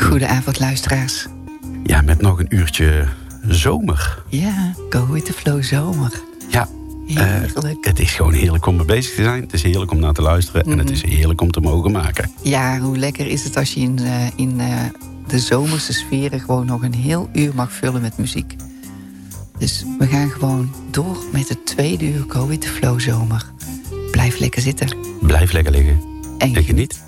Goedenavond, luisteraars. Ja, met nog een uurtje zomer. Ja, go with the flow zomer. Ja, heerlijk. Het is gewoon heerlijk om mee bezig te zijn. Het is heerlijk om naar te luisteren. En het is heerlijk om te mogen maken. Ja, hoe lekker is het als je in de zomerse sferen gewoon nog een heel uur mag vullen met muziek. Dus we gaan gewoon door met het 2e uur go with the flow zomer. Blijf lekker zitten. Blijf lekker liggen. En geniet.